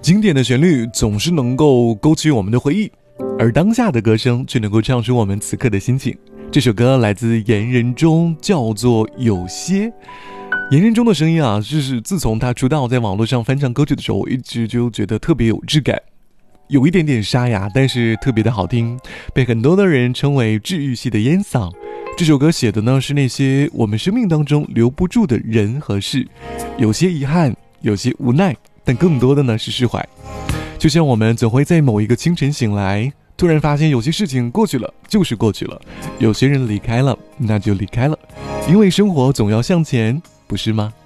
经典的旋律总是能够勾起我们的回忆，而当下的歌声却能够唱出我们此刻的心情。这首歌来自严仁中，叫做《有些》。严仁中的声音啊，就是自从他出道在网络上翻唱歌曲的时候，我一直就觉得特别有质感，有一点点沙哑，但是特别的好听，被很多的人称为治愈系的烟嗓。这首歌写的呢是那些我们生命当中留不住的人和事，有些遗憾，有些无奈，但更多的呢是释怀。就像我们总会在某一个清晨醒来，突然发现有些事情过去了就是过去了，有些人离开了那就离开了，因为生活总要向前，不是吗？